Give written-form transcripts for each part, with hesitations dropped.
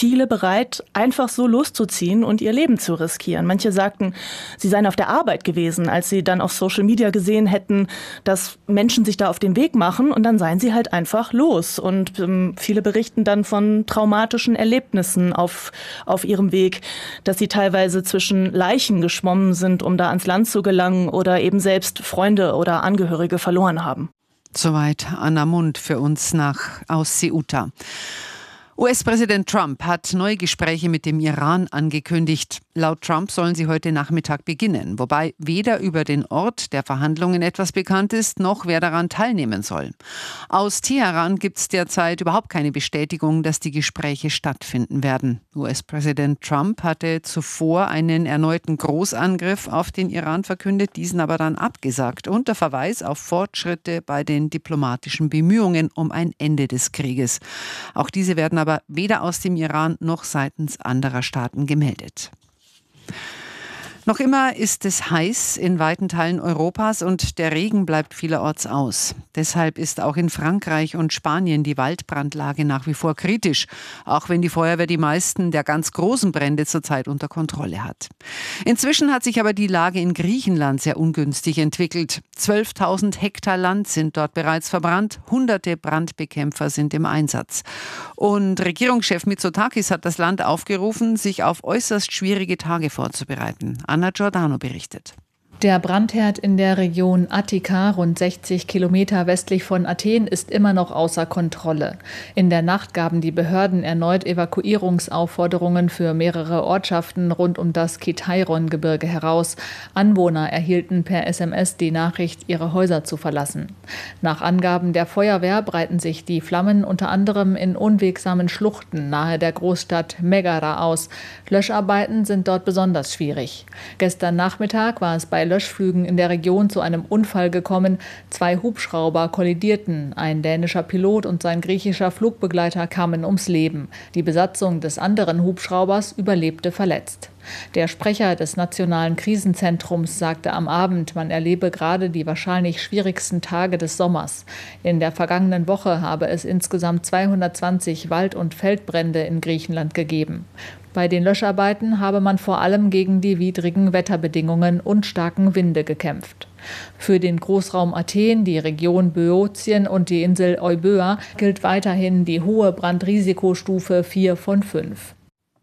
viele bereit, einfach so loszuziehen und ihr Leben zu riskieren. Manche sagten, sie seien auf der Arbeit gewesen, als sie dann auf Social Media gesehen hätten, dass Menschen sich da auf den Weg machen und dann seien sie halt einfach los. Und viele berichten dann von traumatischen Erlebnissen auf ihrem Weg, dass sie teilweise zwischen Leichen geschwommen sind, um da ans Land zu gelangen oder eben selbst Freunde oder Angehörige verloren haben. Soweit Anna Mund für uns aus Ceuta. US-Präsident Trump hat neue Gespräche mit dem Iran angekündigt. Laut Trump sollen sie heute Nachmittag beginnen, wobei weder über den Ort der Verhandlungen etwas bekannt ist, noch wer daran teilnehmen soll. Aus Teheran gibt es derzeit überhaupt keine Bestätigung, dass die Gespräche stattfinden werden. US-Präsident Trump hatte zuvor einen erneuten Großangriff auf den Iran verkündet, diesen aber dann abgesagt, unter Verweis auf Fortschritte bei den diplomatischen Bemühungen um ein Ende des Krieges. Auch diese werden aber weder aus dem Iran noch seitens anderer Staaten gemeldet. Noch immer ist es heiß in weiten Teilen Europas und der Regen bleibt vielerorts aus. Deshalb ist auch in Frankreich und Spanien die Waldbrandlage nach wie vor kritisch, auch wenn die Feuerwehr die meisten der ganz großen Brände zurzeit unter Kontrolle hat. Inzwischen hat sich aber die Lage in Griechenland sehr ungünstig entwickelt. 12.000 Hektar Land sind dort bereits verbrannt, hunderte Brandbekämpfer sind im Einsatz. Und Regierungschef Mitsotakis hat das Land aufgerufen, sich auf äußerst schwierige Tage vorzubereiten. Anna Giordano berichtet. Der Brandherd in der Region Attika, rund 60 Kilometer westlich von Athen, ist immer noch außer Kontrolle. In der Nacht gaben die Behörden erneut Evakuierungsaufforderungen für mehrere Ortschaften rund um das Kitairon-Gebirge heraus. Anwohner erhielten per SMS die Nachricht, ihre Häuser zu verlassen. Nach Angaben der Feuerwehr breiten sich die Flammen unter anderem in unwegsamen Schluchten nahe der Großstadt Megara aus. Löscharbeiten sind dort besonders schwierig. Gestern Nachmittag war es bei Löschflügen in der Region zu einem Unfall gekommen. 2 Hubschrauber kollidierten. Ein dänischer Pilot und sein griechischer Flugbegleiter kamen ums Leben. Die Besatzung des anderen Hubschraubers überlebte verletzt. Der Sprecher des Nationalen Krisenzentrums sagte am Abend, man erlebe gerade die wahrscheinlich schwierigsten Tage des Sommers. In der vergangenen Woche habe es insgesamt 220 Wald- und Feldbrände in Griechenland gegeben. Bei den Löscharbeiten habe man vor allem gegen die widrigen Wetterbedingungen und starken Winde gekämpft. Für den Großraum Athen, die Region Böotien und die Insel Euböa gilt weiterhin die hohe Brandrisikostufe 4 von 5.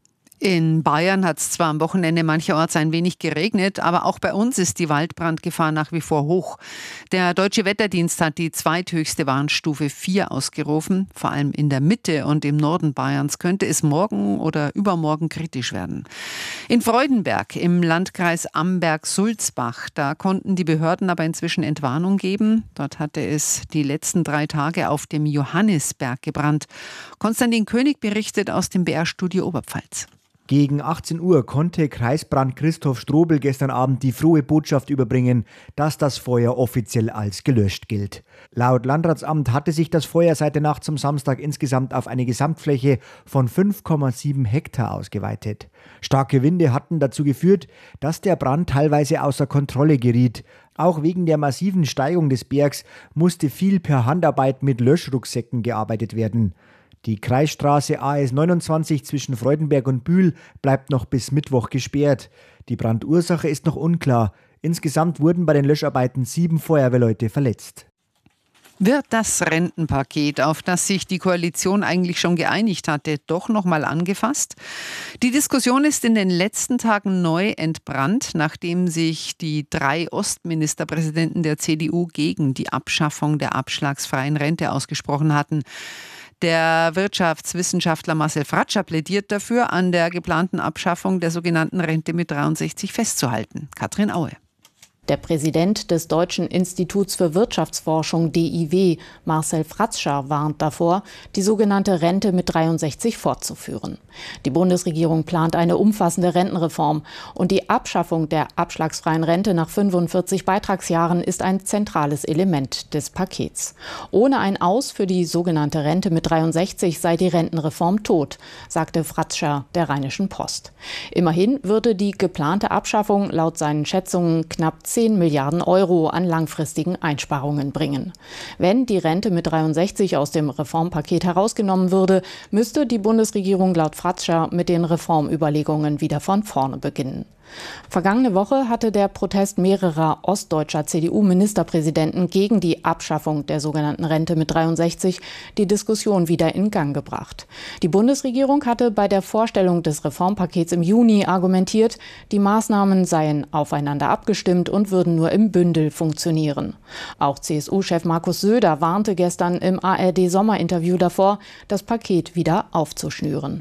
In Bayern hat es zwar am Wochenende mancherorts ein wenig geregnet, aber auch bei uns ist die Waldbrandgefahr nach wie vor hoch. Der Deutsche Wetterdienst hat die zweithöchste Warnstufe 4 ausgerufen. Vor allem in der Mitte und im Norden Bayerns könnte es morgen oder übermorgen kritisch werden. In Freudenberg im Landkreis Amberg-Sulzbach, da konnten die Behörden aber inzwischen Entwarnung geben. Dort hatte es die letzten 3 Tage auf dem Johannisberg gebrannt. Konstantin König berichtet aus dem BR-Studio Oberpfalz. Gegen 18 Uhr konnte Kreisbrand Christoph Strobel gestern Abend die frohe Botschaft überbringen, dass das Feuer offiziell als gelöscht gilt. Laut Landratsamt hatte sich das Feuer seit der Nacht zum Samstag insgesamt auf eine Gesamtfläche von 5,7 Hektar ausgeweitet. Starke Winde hatten dazu geführt, dass der Brand teilweise außer Kontrolle geriet. Auch wegen der massiven Steigung des Bergs musste viel per Handarbeit mit Löschrucksäcken gearbeitet werden. Die Kreisstraße AS 29 zwischen Freudenberg und Bühl bleibt noch bis Mittwoch gesperrt. Die Brandursache ist noch unklar. Insgesamt wurden bei den Löscharbeiten 7 Feuerwehrleute verletzt. Wird das Rentenpaket, auf das sich die Koalition eigentlich schon geeinigt hatte, doch noch mal angefasst? Die Diskussion ist in den letzten Tagen neu entbrannt, nachdem sich die 3 Ostministerpräsidenten der CDU gegen die Abschaffung der abschlagsfreien Rente ausgesprochen hatten. Der Wirtschaftswissenschaftler Marcel Fratscher plädiert dafür, an der geplanten Abschaffung der sogenannten Rente mit 63 festzuhalten. Katrin Aue. Der Präsident des Deutschen Instituts für Wirtschaftsforschung DIW, Marcel Fratscher, warnt davor, die sogenannte Rente mit 63 fortzuführen. Die Bundesregierung plant eine umfassende Rentenreform und die Abschaffung der abschlagsfreien Rente nach 45 Beitragsjahren ist ein zentrales Element des Pakets. Ohne ein Aus für die sogenannte Rente mit 63 sei die Rentenreform tot, sagte Fratscher der Rheinischen Post. Immerhin würde die geplante Abschaffung laut seinen Schätzungen knapp 10 10 Milliarden Euro an langfristigen Einsparungen bringen. Wenn die Rente mit 63 aus dem Reformpaket herausgenommen würde, müsste die Bundesregierung laut Fratscher mit den Reformüberlegungen wieder von vorne beginnen. Vergangene Woche hatte der Protest mehrerer ostdeutscher CDU-Ministerpräsidenten gegen die Abschaffung der sogenannten Rente mit 63 die Diskussion wieder in Gang gebracht. Die Bundesregierung hatte bei der Vorstellung des Reformpakets im Juni argumentiert, die Maßnahmen seien aufeinander abgestimmt und würden nur im Bündel funktionieren. Auch CSU-Chef Markus Söder warnte gestern im ARD-Sommerinterview davor, das Paket wieder aufzuschnüren.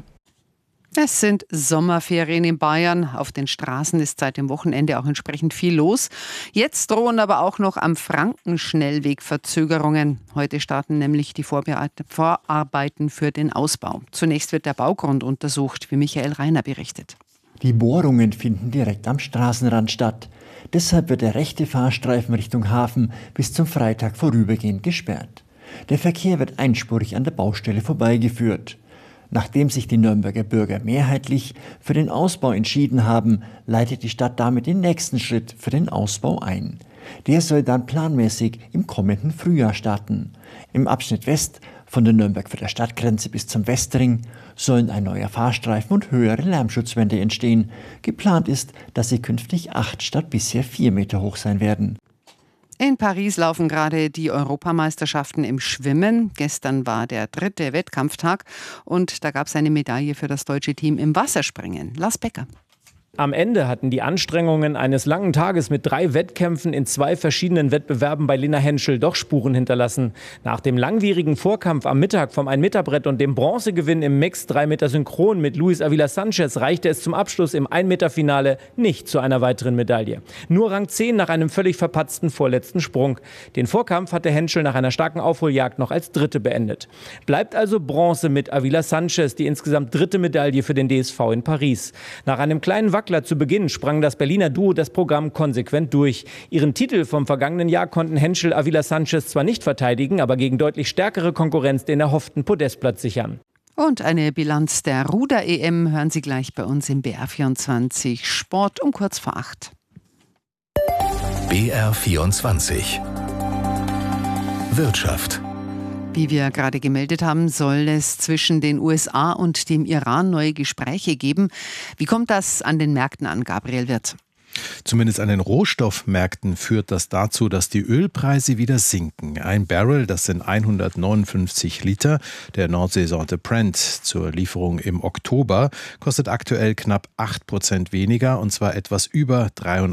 Es sind Sommerferien in Bayern. Auf den Straßen ist seit dem Wochenende auch entsprechend viel los. Jetzt drohen aber auch noch am Frankenschnellweg Verzögerungen. Heute starten nämlich die Vorarbeiten für den Ausbau. Zunächst wird der Baugrund untersucht, wie Michael Reiner berichtet. Die Bohrungen finden direkt am Straßenrand statt. Deshalb wird der rechte Fahrstreifen Richtung Hafen bis zum Freitag vorübergehend gesperrt. Der Verkehr wird einspurig an der Baustelle vorbeigeführt. Nachdem sich die Nürnberger Bürger mehrheitlich für den Ausbau entschieden haben, leitet die Stadt damit den nächsten Schritt für den Ausbau ein. Der soll dann planmäßig im kommenden Frühjahr starten. Im Abschnitt West von der Nürnberg-Vierter Stadtgrenze bis zum Westring sollen ein neuer Fahrstreifen und höhere Lärmschutzwände entstehen. Geplant ist, dass sie künftig 8 statt bisher 4 Meter hoch sein werden. In Paris laufen gerade die Europameisterschaften im Schwimmen. Gestern war der 3. Wettkampftag und da gab es eine Medaille für das deutsche Team im Wasserspringen. Lars Becker. Am Ende hatten die Anstrengungen eines langen Tages mit 3 Wettkämpfen in 2 verschiedenen Wettbewerben bei Lena Henschel doch Spuren hinterlassen. Nach dem langwierigen Vorkampf am Mittag vom 1-Meter-Brett und dem Bronzegewinn im Mix 3 Meter Synchron mit Luis Avila Sanchez reichte es zum Abschluss im 1-Meter-Finale nicht zu einer weiteren Medaille. Nur Rang 10 nach einem völlig verpatzten vorletzten Sprung. Den Vorkampf hatte Henschel nach einer starken Aufholjagd noch als Dritte beendet. Bleibt also Bronze mit Avila Sanchez, die insgesamt 3. Medaille für den DSV in Paris. Nach einem kleinen Wackler zu Beginn sprang das Berliner Duo das Programm konsequent durch. Ihren Titel vom vergangenen Jahr konnten Henschel Avila Sanchez zwar nicht verteidigen, aber gegen deutlich stärkere Konkurrenz den erhofften Podestplatz sichern. Und eine Bilanz der Ruder-EM hören Sie gleich bei uns im BR24 Sport um kurz vor 8. BR24 Wirtschaft. Wie wir gerade gemeldet haben, soll es zwischen den USA und dem Iran neue Gespräche geben. Wie kommt das an den Märkten an, Gabriel Wirth? Zumindest an den Rohstoffmärkten führt das dazu, dass die Ölpreise wieder sinken. Ein Barrel, das sind 159 Liter, der Nordseesorte Brent zur Lieferung im Oktober, kostet aktuell knapp 8% weniger, und zwar etwas über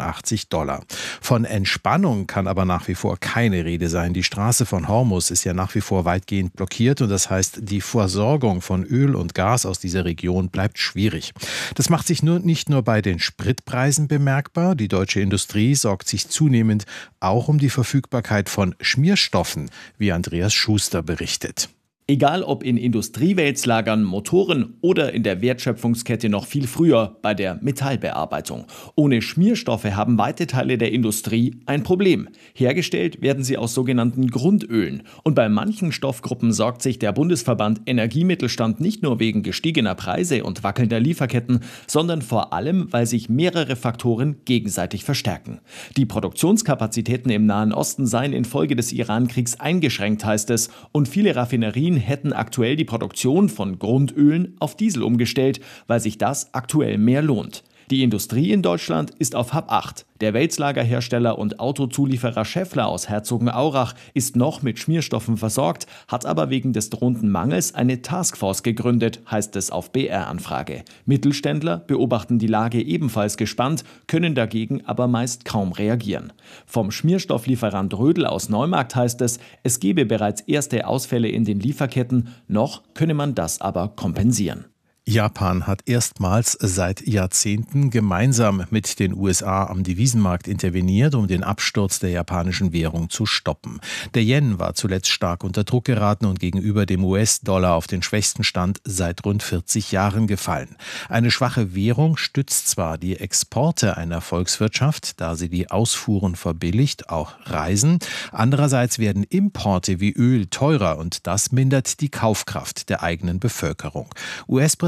$83. Von Entspannung kann aber nach wie vor keine Rede sein. Die Straße von Hormuz ist ja nach wie vor weitgehend blockiert und das heißt, die Versorgung von Öl und Gas aus dieser Region bleibt schwierig. Das macht sich nicht nur bei den Spritpreisen bemerkbar. Die deutsche Industrie sorgt sich zunehmend auch um die Verfügbarkeit von Schmierstoffen, wie Andreas Schuster berichtet. Egal ob in Industriewälzlagern, Motoren oder in der Wertschöpfungskette noch viel früher bei der Metallbearbeitung. Ohne Schmierstoffe haben weite Teile der Industrie ein Problem. Hergestellt werden sie aus sogenannten Grundölen. Und bei manchen Stoffgruppen sorgt sich der Bundesverband Energiemittelstand nicht nur wegen gestiegener Preise und wackelnder Lieferketten, sondern vor allem, weil sich mehrere Faktoren gegenseitig verstärken. Die Produktionskapazitäten im Nahen Osten seien infolge des Iran-Kriegs eingeschränkt, heißt es, und viele Raffinerien hätten aktuell die Produktion von Grundölen auf Diesel umgestellt, weil sich das aktuell mehr lohnt. Die Industrie in Deutschland ist auf Hab 8. Der Wälzlagerhersteller und Autozulieferer Schaeffler aus Herzogenaurach ist noch mit Schmierstoffen versorgt, hat aber wegen des drohenden Mangels eine Taskforce gegründet, heißt es auf BR-Anfrage. Mittelständler beobachten die Lage ebenfalls gespannt, können dagegen aber meist kaum reagieren. Vom Schmierstofflieferant Rödel aus Neumarkt heißt es, es gebe bereits erste Ausfälle in den Lieferketten, noch könne man das aber kompensieren. Japan hat erstmals seit Jahrzehnten gemeinsam mit den USA am Devisenmarkt interveniert, um den Absturz der japanischen Währung zu stoppen. Der Yen war zuletzt stark unter Druck geraten und gegenüber dem US-Dollar auf den schwächsten Stand seit rund 40 Jahren gefallen. Eine schwache Währung stützt zwar die Exporte einer Volkswirtschaft, da sie die Ausfuhren verbilligt, auch Reisen. Andererseits werden Importe wie Öl teurer und das mindert die Kaufkraft der eigenen Bevölkerung. US-Präsident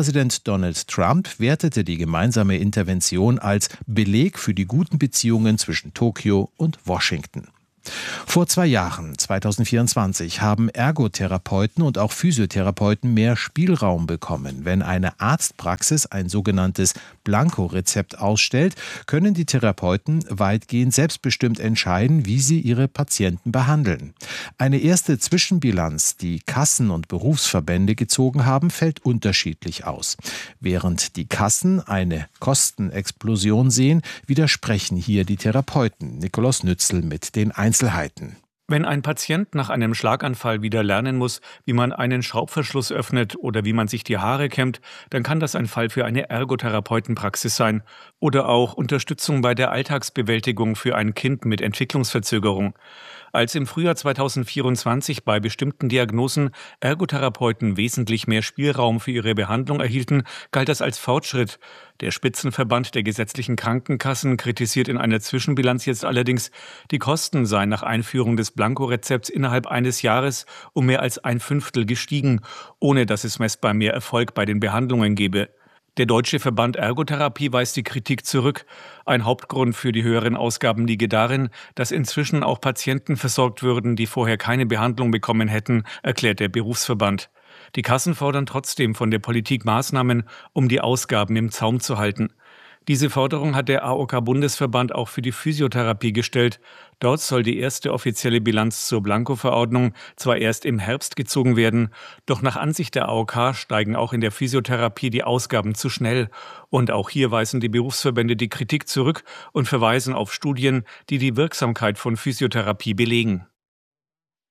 US-Präsident Donald Trump wertete die gemeinsame Intervention als Beleg für die guten Beziehungen zwischen Tokio und Washington. Vor 2 Jahren, 2024, haben Ergotherapeuten und auch Physiotherapeuten mehr Spielraum bekommen. Wenn eine Arztpraxis ein sogenanntes Blanko-Rezept ausstellt, können die Therapeuten weitgehend selbstbestimmt entscheiden, wie sie ihre Patienten behandeln. Eine erste Zwischenbilanz, die Kassen und Berufsverbände gezogen haben, fällt unterschiedlich aus. Während die Kassen eine Kostenexplosion sehen, widersprechen hier die Therapeuten. Nikolaus Nützel mit den Einzelheiten. Wenn ein Patient nach einem Schlaganfall wieder lernen muss, wie man einen Schraubverschluss öffnet oder wie man sich die Haare kämmt, dann kann das ein Fall für eine Ergotherapeutenpraxis sein. Oder auch Unterstützung bei der Alltagsbewältigung für ein Kind mit Entwicklungsverzögerung. Als im Frühjahr 2024 bei bestimmten Diagnosen Ergotherapeuten wesentlich mehr Spielraum für ihre Behandlung erhielten, galt das als Fortschritt. Der Spitzenverband der gesetzlichen Krankenkassen kritisiert in einer Zwischenbilanz jetzt allerdings, die Kosten seien nach Einführung des Blanko-Rezepts innerhalb eines Jahres um mehr als 1/5 gestiegen, ohne dass es messbar mehr Erfolg bei den Behandlungen gebe. Der Deutsche Verband Ergotherapie weist die Kritik zurück. Ein Hauptgrund für die höheren Ausgaben liege darin, dass inzwischen auch Patienten versorgt würden, die vorher keine Behandlung bekommen hätten, erklärt der Berufsverband. Die Kassen fordern trotzdem von der Politik Maßnahmen, um die Ausgaben im Zaum zu halten. Diese Forderung hat der AOK-Bundesverband auch für die Physiotherapie gestellt. Dort soll die erste offizielle Bilanz zur Blanko-Verordnung zwar erst im Herbst gezogen werden, doch nach Ansicht der AOK steigen auch in der Physiotherapie die Ausgaben zu schnell. Und auch hier weisen die Berufsverbände die Kritik zurück und verweisen auf Studien, die die Wirksamkeit von Physiotherapie belegen.